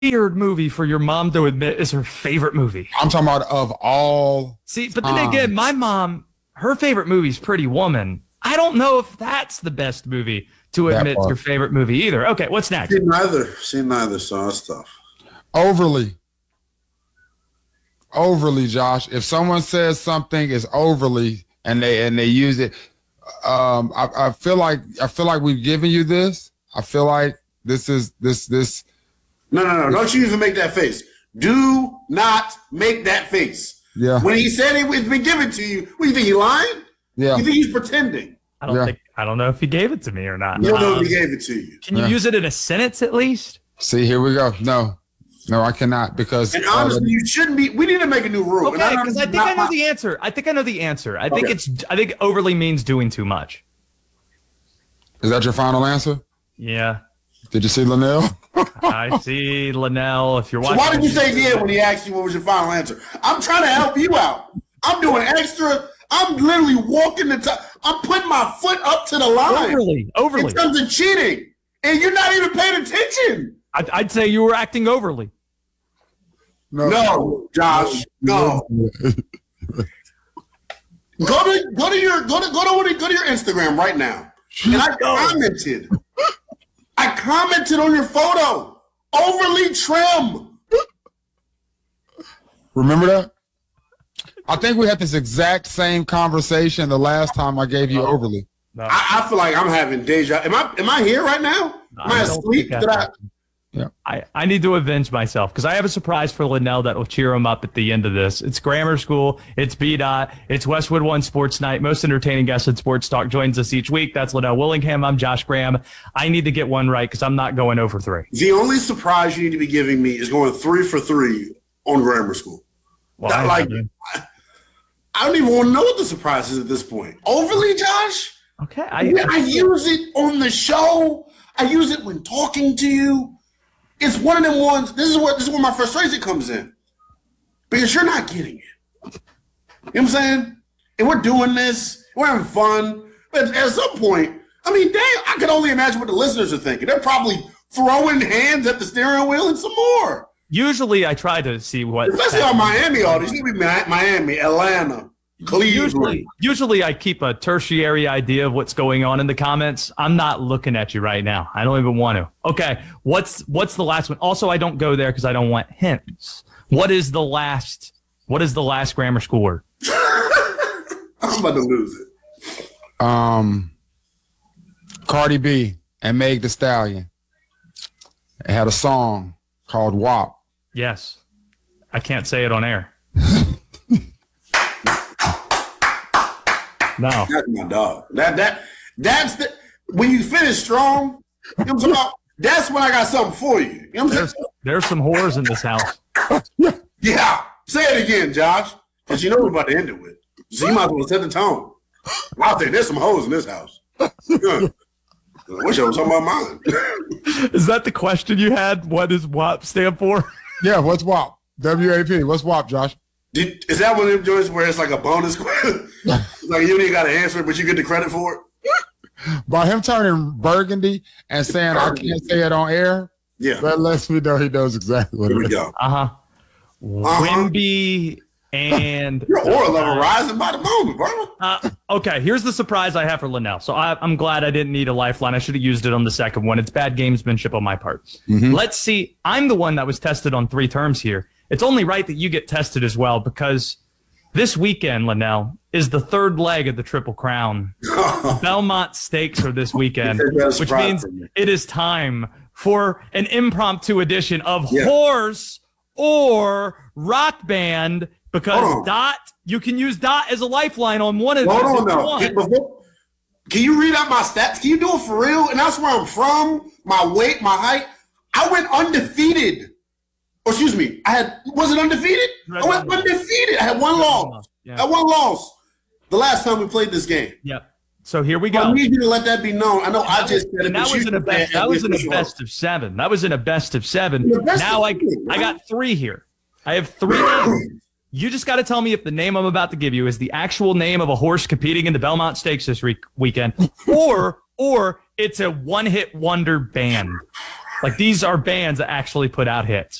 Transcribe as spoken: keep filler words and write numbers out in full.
weird movie for your mom to admit is her favorite movie. I'm talking about of all. See, but then again, my mom, her favorite movie is Pretty Woman. I don't know if that's the best movie to admit your favorite movie either. Okay, what's next? See neither. See neither. So that's tough. Overly. Overly, Josh. If someone says something is overly and they and they use it, um, I, I feel like I feel like we've given you this. I feel like this is this this. No, no, no! Don't you even make that face. Do not make that face. Yeah. When he said it was been given to you, what do you think? He lying? Yeah. You think he's pretending? I don't Yeah. think I don't know if he gave it to me or not. You don't know Um, if he gave it to you. Can you Yeah. use it in a sentence at least? See, here we go. No, no, I cannot because And honestly, you shouldn't be. We need to make a new rule. And Okay, don't- because I think not I know my- the answer. I think I know the answer. I think Okay. it's I think overly means doing too much. is that your final answer? Yeah. Did you see Linnell? I see Linnell. If you're So watching, why did you say yeah when he asked you what was your final answer? I'm trying to help you out. I'm doing extra. I'm literally walking the top. I'm putting my foot up to the line. overly? Overly. In terms of cheating, and you're not even paying attention. I'd, I'd say you were acting overly. No, Josh, no. Go to go to your go to go to go to your Instagram right now. And I commented. I commented on your photo. Overly trim. Remember that? I think we had this exact same conversation the last time I gave you overly. No, I, I feel like I'm having deja. Am I am I here right now? Am I I don't asleep? think Did I? I- I, I need to avenge myself because I have a surprise for Linnell that will cheer him up at the end of this. It's Grammar School. It's B DOT. It's Westwood One Sports Night. Most entertaining guest in sports talk joins us each week. That's Linnell Willingham. I'm Josh Graham. I need to get one right because I'm not going over three. The only surprise you need to be giving me is going three for three on Grammar School. Well, That, I- like, I don't even want to know what the surprise is at this point. Overly, Josh? okay. I, I use it on the show. I use it when talking to you. It's one of them ones. This is what this is where my frustration comes in. Because you're not getting it. You know what I'm saying? And we're doing this. We're having fun. But at some point, I mean, damn, I can only imagine what the listeners are thinking. They're probably throwing hands at the steering wheel and some more. usually I try to see what. Especially on Miami audience. You be Mi- Miami, Atlanta, Cleveland. Usually, usually I keep a tertiary idea of what's going on in the comments. I'm not looking at you right now. I don't even want to. Okay, what's what's the last one? Also, I don't go there because I don't want hints. What is the last? What is the last grammar school word? I'm about to lose it. Um, Cardi B and Meg Thee Stallion. It had a song called W A P. Yes, I can't say it on air. No. That's my dog. That that that's the when you finish strong, you know what I'm talking about? That's when I got something for you. You know what I'm There's, saying? there's some whores in this house. Yeah. Say it again, Josh. Because you know what we're about to end it with. So you might as well set the tone. I'll say there's some hoes in this house. Yeah. I wish I was talking about mine. Is that the question you had? What does W A P stand for? Yeah, what's W A P? W A P. What's W A P, Josh? Did, is that one of them joints where it's like a bonus question? It's like you don't even got to answer it, but you get the credit for it? By him turning burgundy and saying I can't say it on air, Yeah. that lets me know he knows exactly what Here we it is. go. Uh huh. Uh-huh. Wimby and Your aura level rising by the moment, bro. Uh, okay, here's the surprise I have for Linnell. So I, I'm glad I didn't need a lifeline. I should have used it on the second one. It's bad gamesmanship on my part. Mm-hmm. Let's see. I'm the one that was tested on three terms here. It's only right that you get tested as well because this weekend, Linnell, is the third leg of the Triple Crown. Belmont Stakes are this weekend, That's which surprise means for me. it is time for an impromptu edition of Yeah. Horse or Rock Band because Hold on. Dot, you can use Dot as a lifeline on one of these. Hold on if you now. want. Can, before- can you read out my stats? Can you do it for real? And that's where I'm from, my weight, my height. I went undefeated. Or excuse me, I had was it undefeated? I went undefeated. I had one loss. Yeah. I had one loss. The last time we played this game. Yep. So here we I go. need you to let that be known. I know I just said it, And that but was you in a can best. say it That was in a as well. best of seven. That was in a best of seven. The best Now of I seven, I right? got three here. I have three names. You just got to tell me if the name I'm about to give you is the actual name of a horse competing in the Belmont Stakes this week, weekend, or or it's a one-hit wonder band. Like these are bands that actually put out hits.